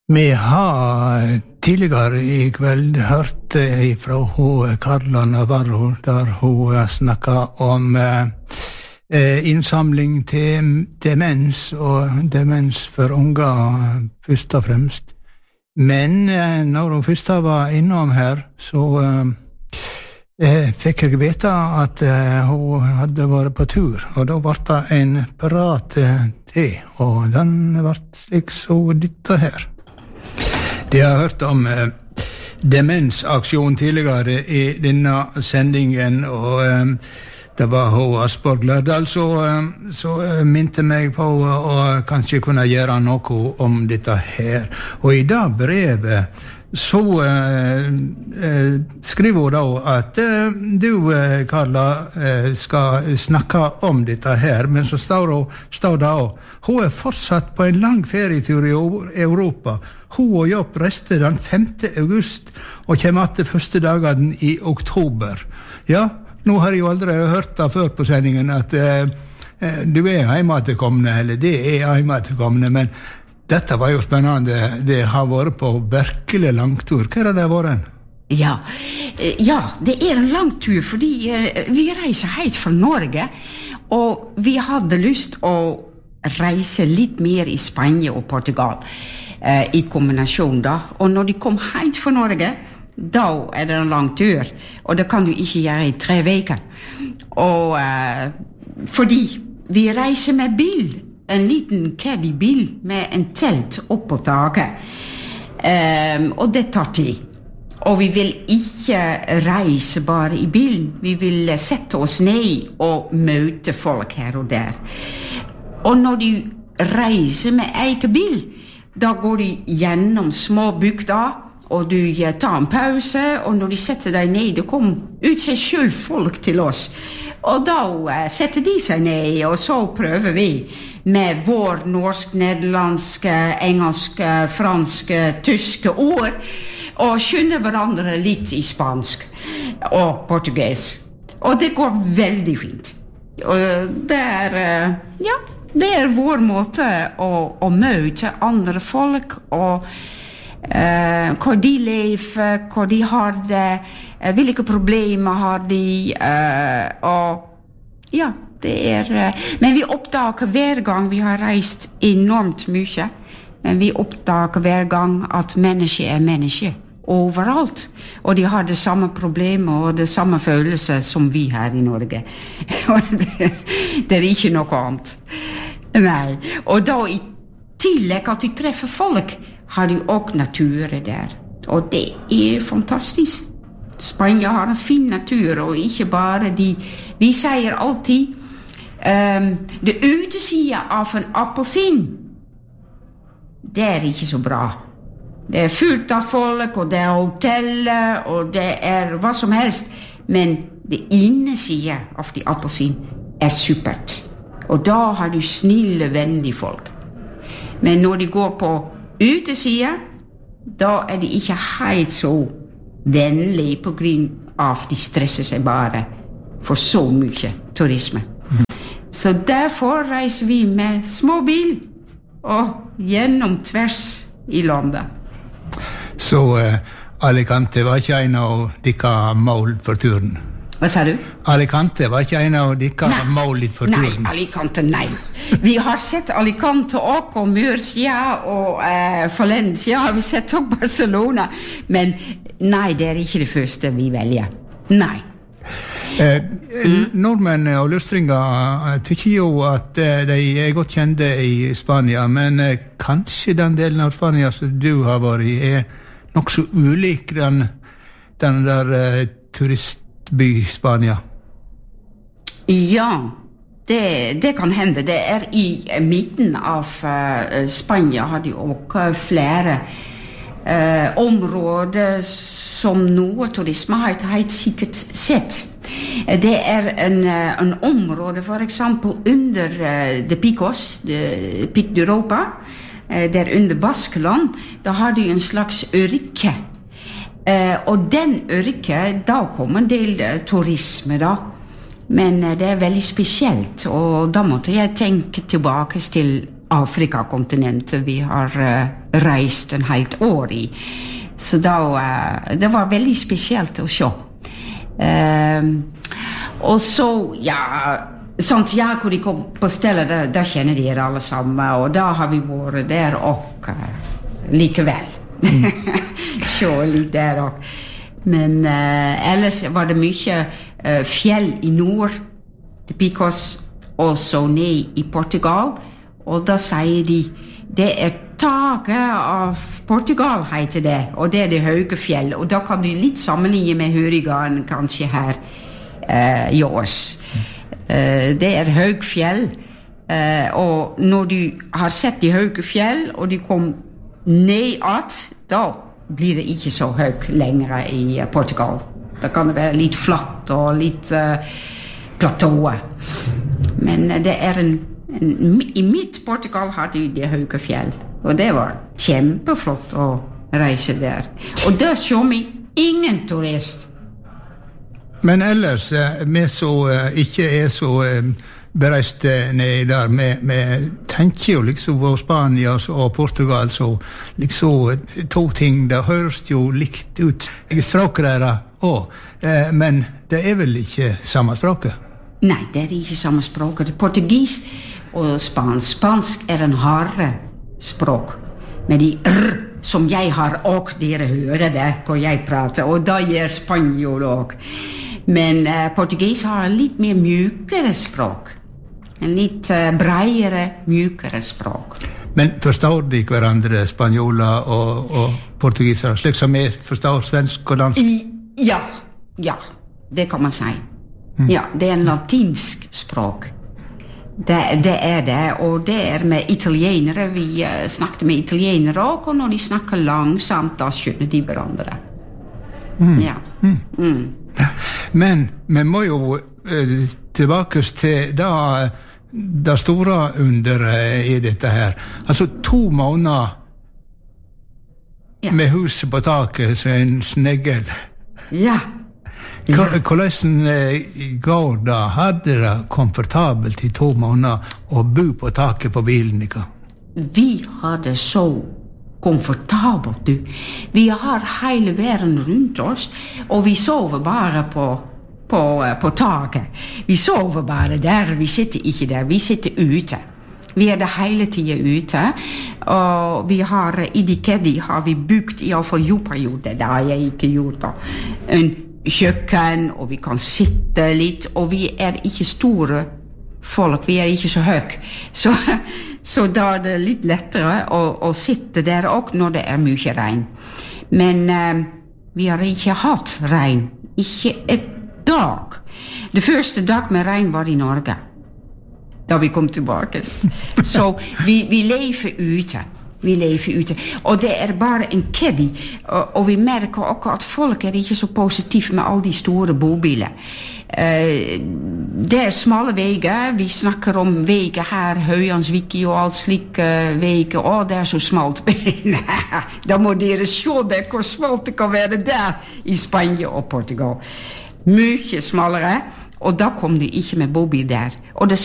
Vi har tidligere I kveld hørt fra Carla Navarro, der hun snakket om innsamling til demens, og demens for unger først og fremst. Men når hun først var innom her, så fikk jeg vite at hun hadde vært på tur, og da ble det en prat til, og den ble slik så dette her. De har hørt om demensaksjon tidligere I denne sendingen, og det var hun Asborg Lørdal så minte meg på å kanskje kunne gjøre noe om dette her. Og I det brevet så skriver hun da at du, Carla, skal snakke om dette her, men så står det også, hun fortsatt på en lang ferietur I Europa. Hun og Jobb reiste den 5. august og kommer til første dagen I oktober. Ja, nå har jeg jo aldri hørt det før på sendingen at du hjemmetilkommende, eller det hjemmetilkommende, men dette var jo spennende. Det har vært på virkelig langtur. Hva det vært? Ja, det en lang tur, fordi vi reiser helt fra Norge, og vi hadde lyst å reise litt mer I Spania og Portugal, I kombinasjon da. Og når de kom helt fra Norge, da det en lang tur, og det kan du ikke gjøre I 3 veker. Og fordi vi reiser med bil, en liten caddy-bil med en telt opp på taket, og det tar tid. Og vi vil ikke reise bare I bilen, vi vil sette oss ned og møte folk her og der. Og når du reiser med egen bil, da går du gjennom små bygder, og du tar en pause, og når de setter deg ned, det kommer ut seg selv folk til oss. Og da setter de seg ned, og så prøver vi med vår norsk, nederlandske, engelske, franske, tyske ord, og skjønner hverandre litt I spansk og portugis. Og det går veldig fint. Og det vår måte å møte andre folk, og hvor de lever, hvor de har det, hvilke problemer har de, og ja, det men vi oppdager hver gang vi har reist enormt mye, men vi oppdager hver gang at menneske menneske overalt, og de har det samme problemet og det samme følelse som vi her I Norge. Det ikke noe annet. Nei, og da I tillegg at de treffer folk, har de også naturen der. Og det fantastisk. Spania har en fin natur, og ikke bare vi sier alltid, det utesida av en appelsin, det ikke så bra. Det fullt av folk, og det hoteller, og det hva som helst, men det innesida av de appelsin supert. Og da har du snille, vennlige folk. Men når de går på utesida, da de ikke helt så vennlige på grunn av de stresser seg bare for så mye turisme. Så derfor reiser vi med småbil og gjennom tvers I landet. Så Alicante var ikke en av dere mål for turen? Hva sa du? Alicante var ikke en av dere mål for turen? Nei, Alicante, nei. Vi har sett Alicante og Murcia og Valencia, har vi sett også Barcelona, men nei, det ikke det første vi velger. Nei. Nordmenn og lustringer tykker jo at de godt kjente I Spania, men kanskje den delen av Spania som du har vært I nok så ulik den der turistby Spania. Ja, det kan hende. Det I midten av Spania har de også flere områder som noe turisme har helt sikkert sett. Det en område for eksempel under de Picos, Pic d'Europa, der under Baskeland, da har de en slags ørke. Og den ørke, da kommer en del turisme da. Men det veldig spesielt, og da måtte jeg tenke tilbake til Afrikakontinentet vi har reist en helt år i. Så det var veldig spesielt å se. Og så, Santiago de kom på stedet, da kjenner dere alle sammen, og da har vi vært der og likevel. Se litt der og. Men ellers var det mye fjell i nord, til Picos, og så ned i Portugal, og da sier de, det taket av Portugal heter det, og det det høye fjell, og da kan du litt sammenligne med Hurigan kanskje her i års. Det høy fjell, og når du har sett de høye fjell, og de kom ned at, da blir det ikke så høyt lenger i Portugal. Da kan det være litt flatt og litt platået. Men det i mitt Portugal hadde de høye fjell, og det var kjempeflott å reise der. Og der så vi ingen turist. Men ellers, vi som ikke så bereist ned der, vi tenker jo liksom på Spania og Portugal, så liksom to ting, det høres jo likt ut. Jeg språket der også, men det vel ikke samme språket? Nei, det ikke samme språket. Portugis og spansk. Spansk en harde språk, med de som jeg har også, dere hører det hvor jeg prater, og da gjør spanjol også. Men portugis har litt mer mjukere språk. En litt bredere, mjukere språk. Men forstår de hverandre, spanjoler og portugiser, slik som jeg forstår svensk og dansk? Ja, det kan man si. Ja, det en latinsk språk. Det det, og det med italienere. Vi snakket med italienere også, og når de snakker langsomt, da skjønner de hverandre. Ja. Men vi må jo tilbake til det store underet i dette her. Altså 2 måneder med huset på taket som en snegel. Ja. Hvordan går det? Hadde det komfortabelt i 2 måneder å bo på taket på bilen? Vi hadde så komfortabelt, du. Vi har hele verden rundt oss, og vi sover bare på taket. Vi sover bare der, vi sitter ikke der, vi sitter ute. Vi det hele tiden ute, og vi har, i Dikedi har vi bygd, i alle fall jordperioder, det har jeg ikke gjort da, en kjøkken, og vi kan sitte litt, og vi ikke store folk, vi ikke så høy. Så da det litt lettere å sitte der også når det mye regn. Men vi har ikke hatt regn, ikke et dag. Det første dag med regn var i Norge, da vi kom tilbake. Så vi lever ute. Vi lever ute. Og det bare en keddy. Og vi merker også at folk ikke så positive med alle de store bobiler. Det smale veier. Vi snakker om veier her, Høyansviki og alt slike veier. Å, det så smalt. Da må dere se det, hvor smalt det kan være der i Spania og Portugal. Mye smalere. Og da kom de ikke med bobil der. Og det